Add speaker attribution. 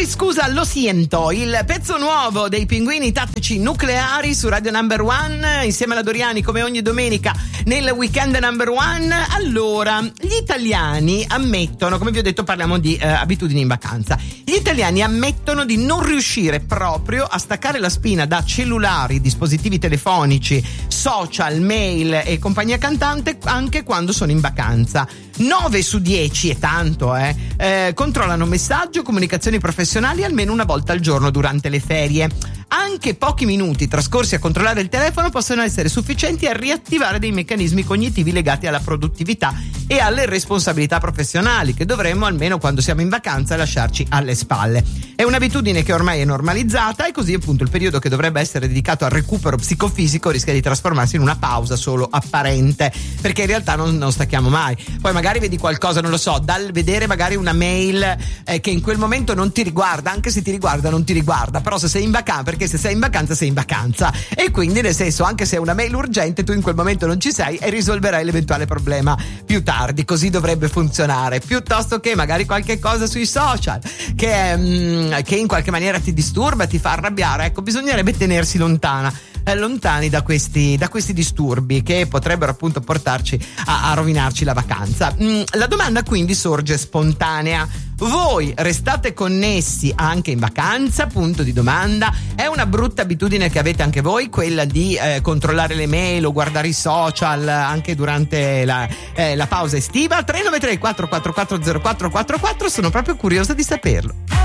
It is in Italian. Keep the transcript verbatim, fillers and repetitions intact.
Speaker 1: scusa, lo siento, il pezzo nuovo dei Pinguini Tattici Nucleari su Radio Number One, insieme alla Doriani come ogni domenica nel weekend Number One. Allora, gli italiani ammettono, come vi ho detto parliamo di eh, abitudini in vacanza, gli italiani ammettono di non riuscire proprio a staccare la spina da cellulari, dispositivi telefonici, social, mail e compagnia cantante anche quando sono in vacanza. nove su dieci, è tanto, eh, eh controllano messaggi o comunicazioni professionali almeno una volta al giorno durante le ferie. Anche pochi minuti trascorsi a controllare il telefono possono essere sufficienti a riattivare dei meccanismi cognitivi legati alla produttività e alle responsabilità professionali che dovremmo, almeno quando siamo in vacanza, lasciarci alle spalle. È un'abitudine che ormai è normalizzata e così appunto il periodo che dovrebbe essere dedicato al recupero psicofisico rischia di trasformarsi in una pausa solo apparente, perché in realtà non, non stacchiamo mai. Poi magari vedi qualcosa, non lo so, dal vedere magari una mail eh, che in quel momento non ti riguarda, anche se ti riguarda non ti riguarda, però se sei in vacanza, perché se sei in vacanza sei in vacanza, e quindi nel senso anche se è una mail urgente tu in quel momento non ci sei e risolverai l'eventuale problema più tardi. Così dovrebbe funzionare, piuttosto che magari qualche cosa sui social che, mh, che in qualche maniera ti disturba, ti fa arrabbiare. Ecco, bisognerebbe tenersi lontana eh, lontani da questi da questi disturbi che potrebbero appunto portarci a, a rovinarci la vacanza. Mm, la domanda quindi sorge spontanea: voi restate connessi anche in vacanza? Punto di domanda. È una brutta abitudine che avete anche voi, quella di eh, controllare le mail o guardare i social anche durante la, eh, la pausa estiva? Tre nove tre quattro quattro quattro zero quattro quattro quattro, sono proprio curiosa di saperlo.